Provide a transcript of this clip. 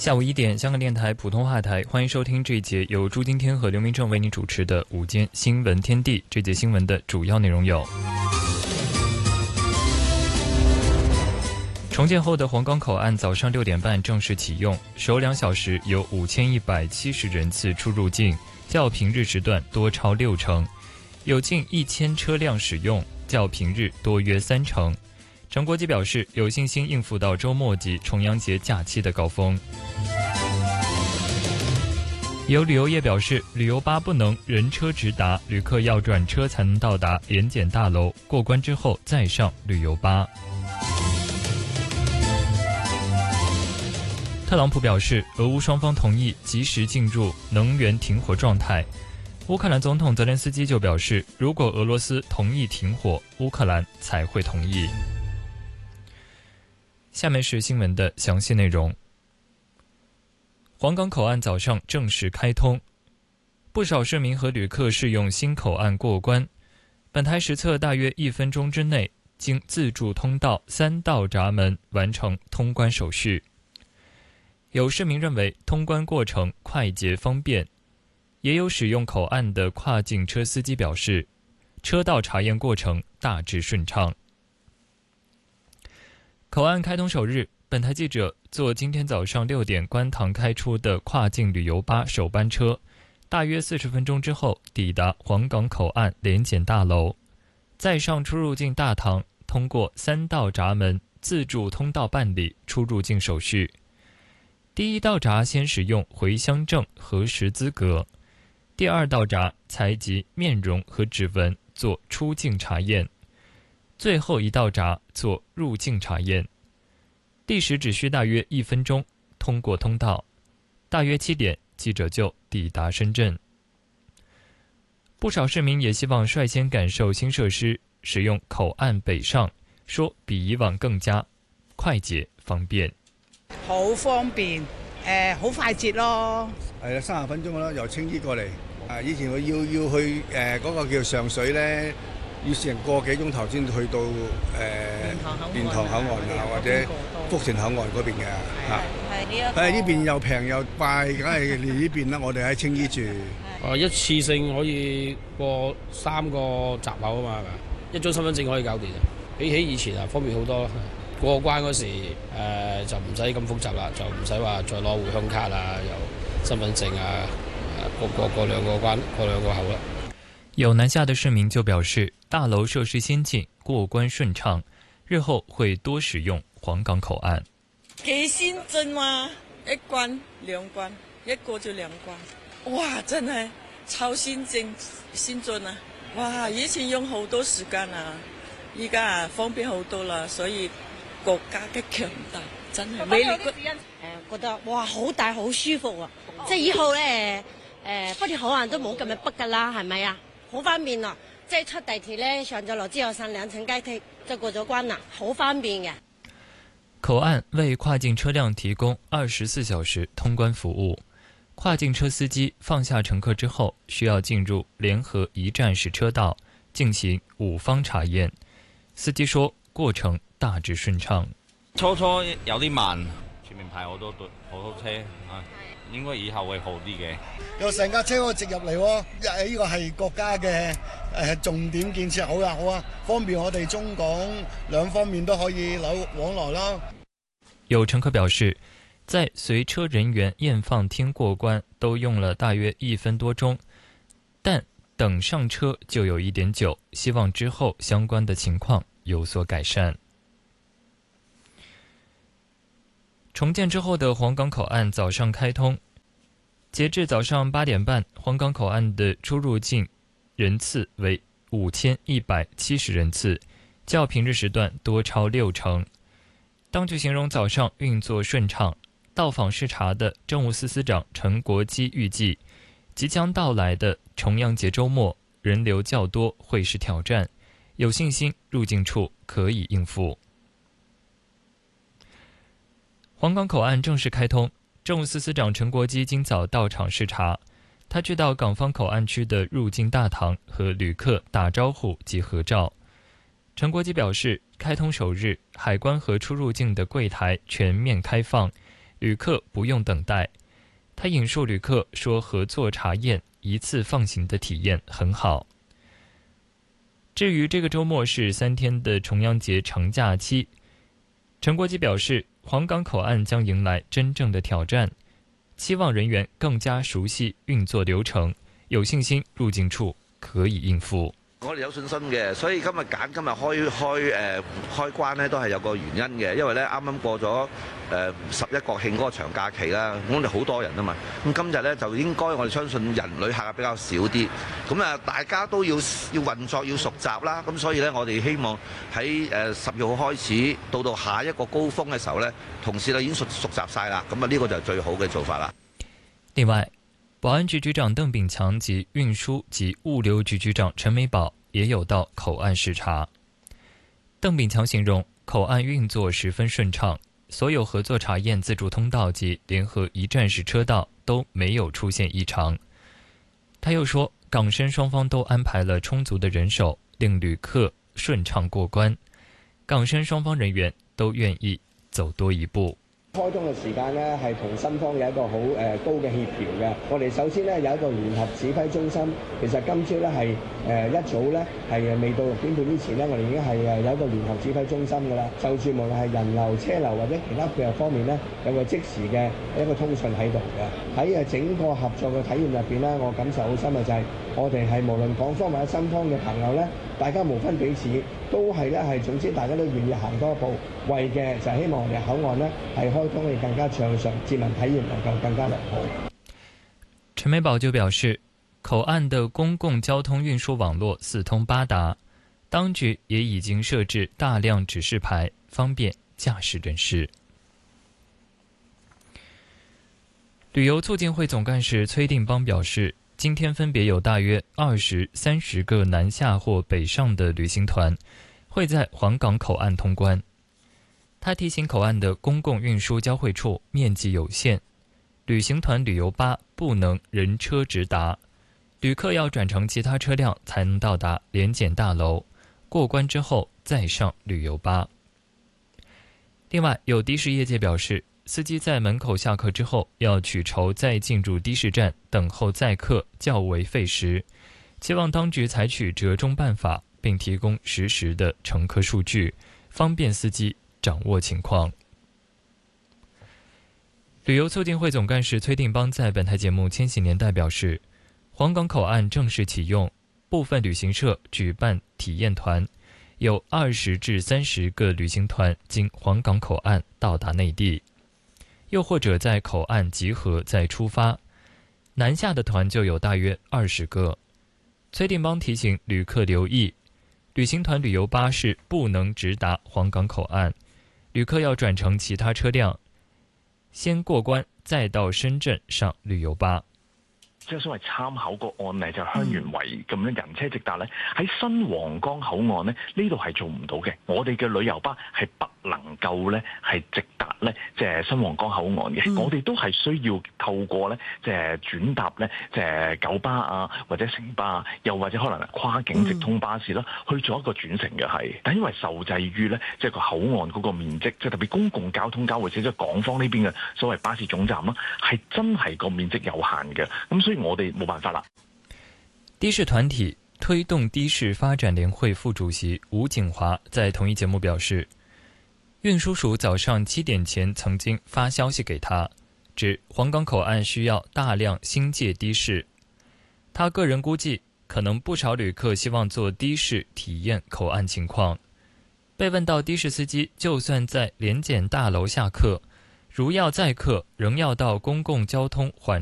下午1点，香港电台普通话台，欢迎收听这一节由朱金天和刘明正为你主持的午间新闻天地。这节新闻的主要内容有：重建后的皇岗口岸早上6点半正式启用，首2小时有5170人次出入境，较平日时段多超6成，有近1000车辆使用，较平日多约3成。陈国基表示，有信心应付到周末及重阳节假期的高峰。有旅游业表示，旅游巴不能人车直达，旅客要转车才能到达联检大楼，过关之后再上旅游巴。特朗普表示，俄乌双方同意及时进入能源停火状态。乌克兰总统泽连斯基就表示，如果俄罗斯同意停火，乌克兰才会同意。下面是新闻的详细内容。皇岗口岸早上正式开通，不少市民和旅客适用新口岸过关。本台实测大约1分钟之内，经自助通道3道闸门完成通关手续。有市民认为通关过程快捷方便，也有使用口岸的跨境车司机表示，车道查验过程大致顺畅。口岸开通首日，本台记者坐今天早上6点观塘开出的跨境旅游巴首班车，大约40分钟之后抵达皇岗口岸联检大楼，再上出入境大堂，通过3道闸门自助通道办理出入境手续。第1道闸先使用回乡证核实资格，第2道闸采集面容和指纹做出境查验，最后1道闸做入境查验。历时只需大约1分钟通过通道，大约7点记者就抵达深圳。不少市民也希望率先感受新设施，使用口岸北上，说比以往更加快捷方便。 好方便，好快捷咯。 係啦，30分鐘啦，由青衣過嚟。以前我要去嗰個叫上水咧，要成個幾鐘頭先去到蓮塘口岸啊，或者福田口岸嗰邊嘅嚇。呢邊又平又快，梗係嚟呢邊啦。我哋喺青衣住。 一次性可以過3個閘口啊嘛，係咪？1張身份證可以搞掂，比起以前方便好多。過關嗰時就唔使咁複雜啦，就唔使話再攞回鄉卡啊，又身份證啊，過兩個關，過2個口啦。 有南下的市民就表示，大樓設施先進，過關順暢，日後會多使用皇崗口岸。 幾先進嘛，1關2關，1過就2關，哇，真係超先進啊！哇，以前用好多時間啊，依家方便好多啦，所以國家嘅強大真係美麗。 覺得哇好大好舒服啊！即係以後咧福田口岸都冇咁樣逼㗎啦，係咪啊？好方便啊！即係出地鐵咧，上咗樓之後上2層階梯就過咗關啦，好方便嘅。 口岸為跨境車輛提供24小時通關服務，跨境車司機放下乘客之後，需要進入聯合一站式車道進行5方查驗。司機說過程大致順暢。 初有啲慢，前面排好多車啊，應該以後會好啲嘅。 有成架車可以直入嚟喎，呢個係國家嘅重點建設，好啊，方便我哋中港兩方面都可以往來啦。 有乘客表示，在隨車人員驗放廳過關都用了大約1分多鐘，但等上車就有一點久，希望之後相關的情況有所改善。重建之後的皇崗口岸早上開通，截至早上8點半，皇崗口岸的出入境人次為5170人次，較平日時段多超6成。當局形容早上運作順暢，到訪視察的政務司司長陳國基預計，即將到來的重陽節週末人流較多，會是挑戰，有信心入境處可以應付。皇崗口岸正式開通，政務司司長陳國基今早到場視察，他去到港方口岸區的入境大堂和旅客打招呼及合照。陳國基表示，開通首日，海關和出入境的櫃台全面開放， 旅客不用等待。他引述旅客说，合作查验一次放行的体验很好。至于这个周末是3天的重阳节长假期，陈国基表示，黄岗口岸将迎来真正的挑战，期望人员更加熟悉运作流程，有信心入境處可以應付。 我哋有信心嘅，所以今日開關咧都係有個原因嘅，因為咧啱啱過咗11國慶嗰個長假期啦，我哋好多人啊嘛，咁今日咧就應該我哋相信旅客比較少啲，咁大家都要運作要熟習啦，咁所以咧我哋希望喺10月號開始到下一個高峰嘅時候咧，同事已經熟習晒啦，咁呢個就係最好嘅做法啦。 另外，保安局局長鄧炳強及運輸及物流局局長陳美寶也有到口岸視察。鄧炳強形容口岸運作十分順暢，所有合作查驗自助通道及聯合一站式車道都沒有出現異常。他又說，港深雙方都安排了充足的人手，令旅客順暢過關。港深雙方人員都願意走多一步。 開通嘅時間呢，係同深方有一個好高嘅協調嘅。我哋首先呢，有一個聯合指揮中心，其實今朝呢，係一早呢，係未到6點半之前呢，我哋已經係有一個聯合指揮中心㗎啦。就住無論係人流、車流或者其他配合方面呢，有個即時嘅一個通訊喺度嘅。喺整個合作嘅體驗入邊呢，我感受好深嘅就係我哋係無論港方或者深方嘅朋友呢，大家無分彼此，都係呢，係總之大家都願意行多一步，為嘅就係希望我哋口岸呢，係開通會更加暢順，市民體驗能夠更加良好。 陳美寶就表示，口岸的公共交通運輸網絡四通八達，當局也已經設置大量指示牌，方便駕駛人士。旅遊促進會總幹事崔定邦表示，今天分別有大約20、30個南下或北上的旅行團會在黃港口岸通關。他提醒口岸的公共運輸交匯處面積有限，旅行團旅遊巴不能人車直達，旅客要轉乘其他車輛才能到達聯檢大樓，過關之後再上旅遊巴。另外，有的士業界表示，司機在門口下客之後要取籌再進入的士站等候載客較為費時，期望當局採取折中辦法，並提供實時的乘客數據，方便司機掌握情況。旅遊促進會總幹事崔定邦在本台節目《千禧年代》表示，黃港口岸正式啟用，部分旅行社舉辦體驗團，有20至30個旅行團經黃港口岸到達內地，又或者在口岸集合再出發，南下的團就有大約20個。崔定邦提醒旅客留意，旅行團旅遊巴士不能直達黃港口岸，旅客要轉乘其他車輛，先過關再到深圳上旅遊巴。 即係所謂參考個案例就香園圍咁樣人車直達咧，喺新皇崗口岸咧呢度係做唔到嘅。我哋嘅旅遊巴係不能夠咧係直達咧即係新皇崗口岸嘅。我哋都係需要透過咧即係轉搭咧即係九巴啊或者城巴啊，又或者可能跨境直通巴士啦，去做一個轉乘嘅係。但因為受制於咧即係個口岸嗰個面積，即係特別公共交通交匯處即係港方呢邊嘅所謂巴士總站啦，係真係個面積有限嘅。咁所以我哋冇辦法啦。 的士團體推動的士發展聯會副主席吳景華在同一節目表示，運輸署早上7點前曾經發消息給他，指黃港口岸需要大量新界的士。他個人估計，可能不少旅客希望坐的士體驗口岸情況。被問到的士司機就算在聯檢大樓下客，如要載客，仍要到公共交通緩